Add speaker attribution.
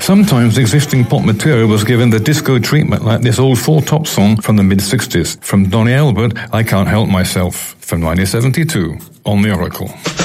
Speaker 1: Sometimes existing pop material was given the disco treatment, like this old Four Top song from the mid-60s. From Donny Elbert, I Can't Help Myself, from 1972, on The Oracle.